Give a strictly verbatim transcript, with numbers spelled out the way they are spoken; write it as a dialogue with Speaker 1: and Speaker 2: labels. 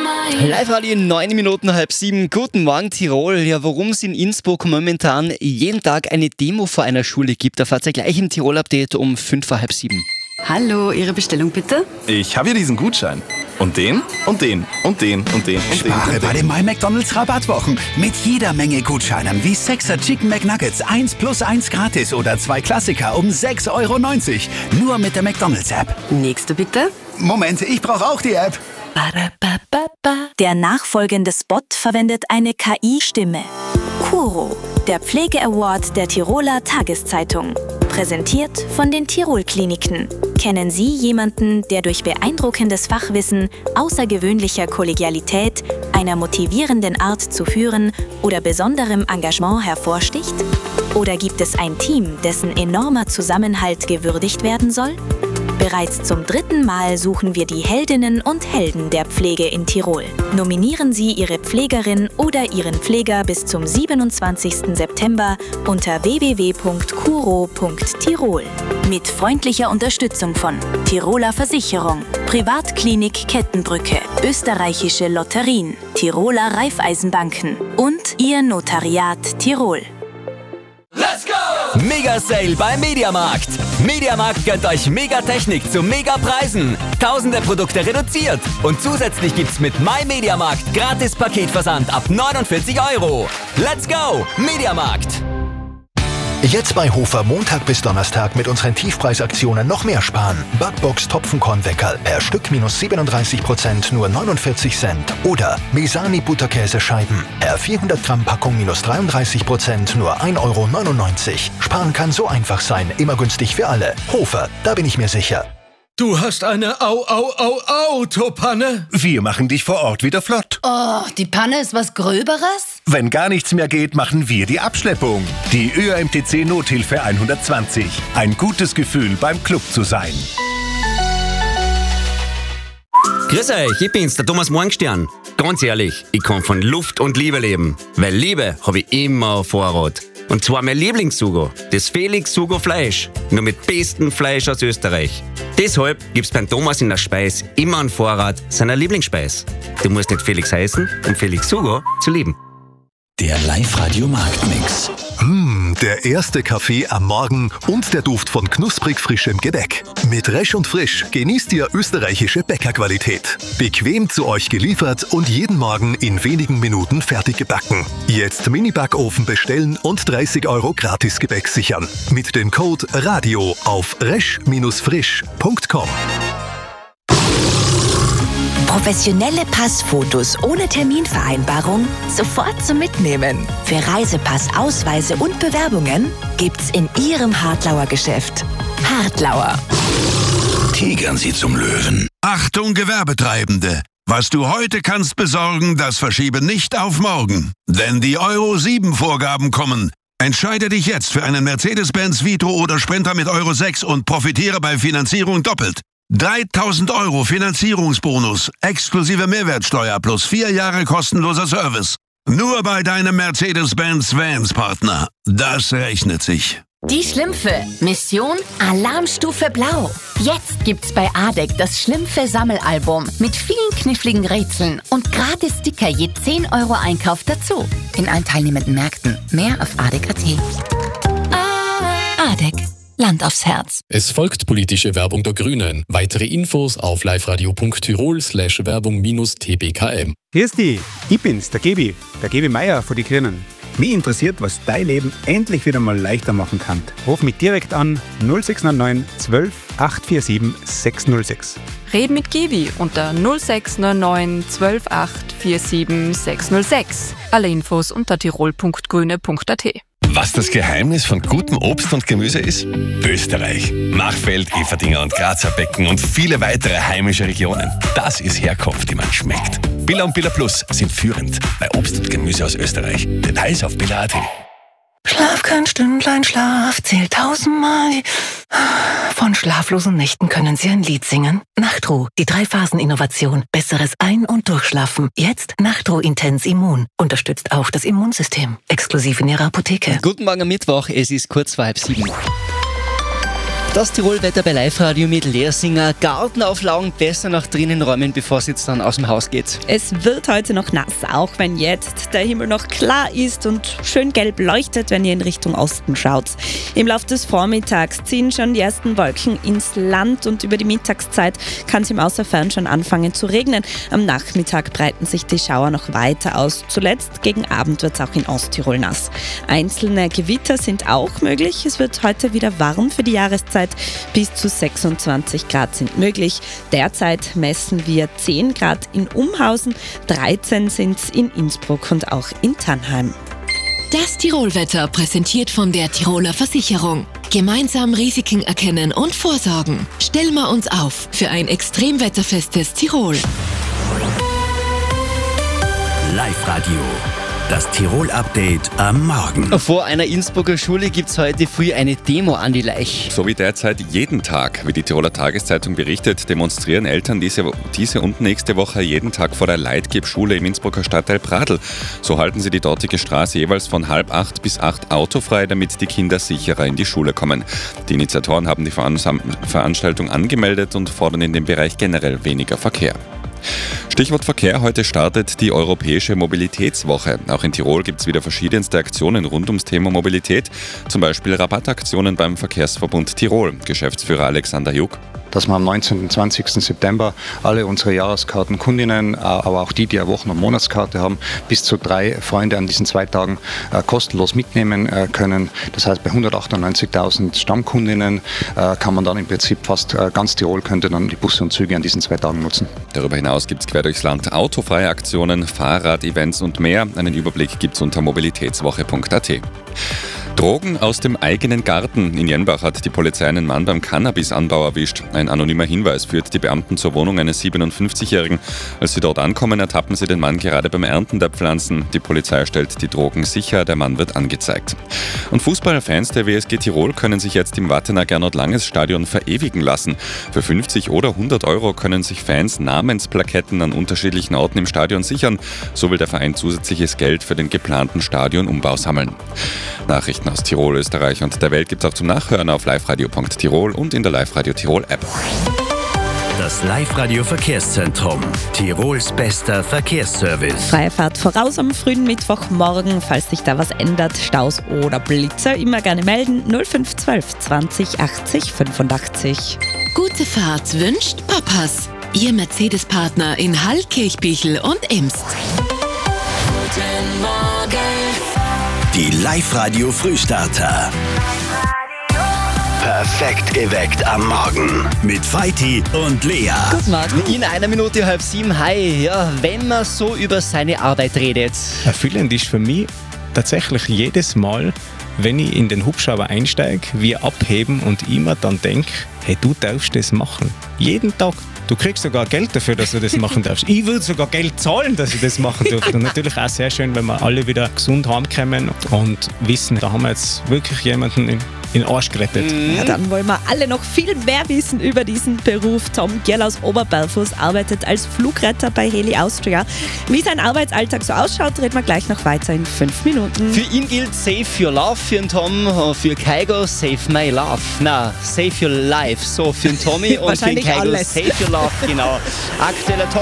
Speaker 1: Live-Radio in neun Minuten halb sieben. Guten Morgen Tirol. Ja, warum es in Innsbruck momentan jeden Tag eine Demo vor einer Schule gibt, erfahrt ihr gleich im Tirol-Update um fünf vor halb sieben.
Speaker 2: Hallo, Ihre Bestellung bitte?
Speaker 3: Ich habe hier diesen Gutschein. Und den, und den, und den, und den, und den.
Speaker 4: Spare bei den My McDonald's Rabattwochen. Mit jeder Menge Gutscheinen wie sechser Chicken McNuggets, eins plus eins gratis oder zwei Klassiker um sechs Euro neunzig. Nur mit der McDonald's App.
Speaker 2: Nächste bitte.
Speaker 4: Moment, ich brauche auch die App.
Speaker 5: Der nachfolgende Spot verwendet eine K I-Stimme. Kuro, der Pflege-Award der Tiroler Tageszeitung. Präsentiert von den Tirol-Kliniken. Kennen Sie jemanden, der durch beeindruckendes Fachwissen, außergewöhnlicher Kollegialität, einer motivierenden Art zu führen oder besonderem Engagement hervorsticht? Oder gibt es ein Team, dessen enormer Zusammenhalt gewürdigt werden soll? Bereits zum dritten Mal suchen wir die Heldinnen und Helden der Pflege in Tirol. Nominieren Sie Ihre Pflegerin oder Ihren Pfleger bis zum siebenundzwanzigsten September unter w w w punkt kuro punkt tirol. Mit freundlicher Unterstützung von Tiroler Versicherung, Privatklinik Kettenbrücke, Österreichische Lotterien, Tiroler Raiffeisenbanken und Ihr Notariat Tirol.
Speaker 6: Let's go! Mega Sale beim Mediamarkt. Mediamarkt gönnt euch Megatechnik zu Megapreisen. Tausende Produkte reduziert. Und zusätzlich gibt's mit MyMediamarkt gratis Paketversand ab neunundvierzig Euro. Let's go! Mediamarkt.
Speaker 7: Jetzt bei Hofer Montag bis Donnerstag mit unseren Tiefpreisaktionen noch mehr sparen. Backbox Topfenkornweckerl per Stück minus siebenunddreißig Prozent nur neunundvierzig Cent. Oder Mesani Butterkäsescheiben per vierhundert Gramm Packung minus dreiunddreißig Prozent nur ein Euro neunundneunzig. Sparen kann so einfach sein, immer günstig für alle. Hofer, da bin ich mir sicher.
Speaker 8: Du hast eine Au-Au-Au-Autopanne?
Speaker 9: Wir machen dich vor Ort wieder flott.
Speaker 10: Oh, die Panne ist was Gröberes?
Speaker 9: Wenn gar nichts mehr geht, machen wir die Abschleppung. Die Ö M T C Nothilfe hundertzwanzig. Ein gutes Gefühl, beim Club zu sein.
Speaker 11: Grüß euch, ich bin's, der Thomas Morgenstern. Ganz ehrlich, ich kann von Luft und Liebe leben. Weil Liebe habe ich immer auf Vorrat. Und zwar mein Lieblingssugo, das Felix Sugo Fleisch. Nur mit bestem Fleisch aus Österreich. Deshalb gibt's beim Thomas in der Speis immer einen Vorrat seiner Lieblingsspeis. Du musst nicht Felix heißen, um Felix Sugo zu lieben.
Speaker 4: Der Live-Radio-Marktmix.
Speaker 7: Mmh, der erste Kaffee am Morgen und der Duft von knusprig frischem Gebäck. Mit Resch und Frisch genießt ihr österreichische Bäckerqualität. Bequem zu euch geliefert und jeden Morgen in wenigen Minuten fertig gebacken. Jetzt Mini-Backofen bestellen und dreißig Euro Gratis-Gebäck sichern. Mit dem Code RADIO auf resch frisch punkt com.
Speaker 12: Professionelle Passfotos ohne Terminvereinbarung sofort zum Mitnehmen. Für Reisepass, Ausweise und Bewerbungen gibt's in Ihrem Hartlauer Geschäft. Hartlauer.
Speaker 4: Tigern Sie zum Löwen.
Speaker 13: Achtung Gewerbetreibende! Was du heute kannst besorgen, das verschiebe nicht auf morgen. Denn die Euro sieben Vorgaben kommen. Entscheide dich jetzt für einen Mercedes-Benz Vitro oder Sprinter mit Euro sechs und profitiere bei Finanzierung doppelt. dreitausend Euro Finanzierungsbonus, exklusive Mehrwertsteuer plus vier Jahre kostenloser Service. Nur bei deinem Mercedes-Benz Vans-Partner. Das rechnet sich.
Speaker 10: Die Schlümpfe. Mission Alarmstufe Blau. Jetzt gibt's bei A D E C das Schlümpfe-Sammelalbum mit vielen kniffligen Rätseln und gratis Sticker je zehn Euro Einkauf dazu. In allen teilnehmenden Märkten. Mehr auf A D E C punkt A T.
Speaker 12: A D E C. Land aufs Herz.
Speaker 14: Es folgt politische Werbung der Grünen. Weitere Infos auf liveradio punkt tirol slash Werbung minus T B K M.
Speaker 15: Grüß dich, ich bin's, der Gebi, der Gebi Meier von die Grünen. Mich interessiert, was dein Leben endlich wieder mal leichter machen kann. Ruf mich direkt an null sechs neun neun zwölf acht vier sieben sechs null sechs.
Speaker 16: Red mit Gebi unter null sechs neun neun zwölf acht vier sieben sechs null sechs. Alle Infos unter tirol punkt grüne punkt A T.
Speaker 17: Was das Geheimnis von gutem Obst und Gemüse ist? Österreich. Machfeld, Everdinger und Grazer Becken und viele weitere heimische Regionen. Das ist Herkunft, die man schmeckt. Billa und Billa Plus sind führend bei Obst und Gemüse aus Österreich. Details auf billa punkt A T.
Speaker 18: Schlaf kein Stündlein, Schlaf, zählt tausendmal. Von schlaflosen Nächten können Sie ein Lied singen. Nachtruh, die Drei-Phasen-Innovation. Besseres Ein- und Durchschlafen. Jetzt Nachtruh Intens Immun. Unterstützt auch das Immunsystem. Exklusiv in Ihrer Apotheke.
Speaker 1: Guten Morgen am Mittwoch, es ist kurz vor halb sieben. Das Tirolwetter bei Live-Radio mit Lehrsinger. Gartenauflagen besser nach drinnen räumen, bevor es jetzt dann aus dem Haus geht.
Speaker 19: Es wird heute noch nass, auch wenn jetzt der Himmel noch klar ist und schön gelb leuchtet, wenn ihr in Richtung Osten schaut. Im Laufe des Vormittags ziehen schon die ersten Wolken ins Land und über die Mittagszeit kann es im Außerfern schon anfangen zu regnen. Am Nachmittag breiten sich die Schauer noch weiter aus. Zuletzt gegen Abend wird es auch in Osttirol nass. Einzelne Gewitter sind auch möglich. Es wird heute wieder warm für die Jahreszeit. Bis zu sechsundzwanzig Grad sind möglich. Derzeit messen wir zehn Grad in Umhausen, dreizehn sind es in Innsbruck und auch in Tannheim.
Speaker 20: Das Tirolwetter präsentiert von der Tiroler Versicherung. Gemeinsam Risiken erkennen und vorsorgen. Stellen wir uns auf für ein extremwetterfestes Tirol.
Speaker 4: Live-Radio. Das Tirol-Update am Morgen.
Speaker 1: Vor einer Innsbrucker Schule gibt es heute früh eine Demo an die Laich.
Speaker 21: So wie derzeit jeden Tag, wie die Tiroler Tageszeitung berichtet, demonstrieren Eltern diese, diese und nächste Woche jeden Tag vor der Leitgeb-Schule im Innsbrucker Stadtteil Pradl. So halten sie die dortige Straße jeweils von halb acht bis acht autofrei, damit die Kinder sicherer in die Schule kommen. Die Initiatoren haben die Veranstaltung angemeldet und fordern in dem Bereich generell weniger Verkehr. Stichwort Verkehr, heute startet die Europäische Mobilitätswoche. Auch in Tirol gibt es wieder verschiedenste Aktionen rund ums Thema Mobilität, zum Beispiel Rabattaktionen beim Verkehrsverbund Tirol. Geschäftsführer Alexander Juk.
Speaker 22: Dass wir am neunzehnten und zwanzigsten September alle unsere Jahreskartenkundinnen, aber auch die, die eine Wochen- und Monatskarte haben, bis zu drei Freunde an diesen zwei Tagen kostenlos mitnehmen können. Das heißt, bei hundertachtundneunzigtausend Stammkundinnen kann man dann im Prinzip fast ganz Tirol könnte dann die Busse und Züge an diesen zwei Tagen nutzen.
Speaker 21: Darüber hinaus gibt es quer durchs Land autofreie Aktionen, Fahrrad-Events und mehr. Einen Überblick gibt es unter mobilitätswoche punkt a t. Drogen aus dem eigenen Garten. In Jenbach hat die Polizei einen Mann beim Cannabisanbau erwischt. Ein anonymer Hinweis führt die Beamten zur Wohnung eines siebenundfünfzigjährigen. Als sie dort ankommen, ertappen sie den Mann gerade beim Ernten der Pflanzen. Die Polizei stellt die Drogen sicher, der Mann wird angezeigt. Und Fußballfans der W S G Tirol können sich jetzt im Wattener Gernot-Langes-Stadion verewigen lassen. Für fünfzig oder hundert Euro können sich Fans Namensplaketten an unterschiedlichen Orten im Stadion sichern. So will der Verein zusätzliches Geld für den geplanten Stadionumbau sammeln. Nachrichten aus Tirol, Österreich und der Welt gibt es auch zum Nachhören auf liveradio punkt tirol und in der Live-Radio Tirol App.
Speaker 4: Das Live-Radio Verkehrszentrum. Tirols bester Verkehrsservice.
Speaker 19: Freie Fahrt voraus am frühen Mittwochmorgen. Falls sich da was ändert, Staus oder Blitzer, immer gerne melden. null fünf zwölf zwanzig achtzig fünfundachtzig.
Speaker 20: Gute Fahrt wünscht Papas. Ihr Mercedes-Partner in Hall, Kirchbichel und Imst.
Speaker 4: Guten Morgen. Die Live-Radio Frühstarter. Perfekt geweckt am Morgen mit Feiti und Lea.
Speaker 1: Guten Morgen. In einer Minute halb sieben. Hi. Ja, wenn man so über seine Arbeit redet.
Speaker 15: Erfüllend ist für mich tatsächlich jedes Mal, wenn ich in den Hubschrauber einsteige, wir abheben und ich mir dann denke, hey, du darfst das machen. Jeden Tag. Du kriegst sogar Geld dafür, dass du das machen darfst. Ich würde sogar Geld zahlen, dass ich das machen dürfte. Und natürlich auch sehr schön, wenn wir alle wieder gesund heimkommen und wissen, da haben wir jetzt wirklich jemanden in in den Arsch gerettet.
Speaker 19: Ja, dann wollen wir alle noch viel mehr wissen über diesen Beruf. Tom Gierl aus Oberbelfus arbeitet als Flugretter bei Heli Austria. Wie sein Arbeitsalltag so ausschaut, reden wir gleich noch weiter in fünf Minuten.
Speaker 1: Für ihn gilt Save Your Love für den Tom, für Kaigo Save My Love. Na, Save Your Life, so für den Tommy und für den Kaigo Save Your Love, genau. Aktueller Tom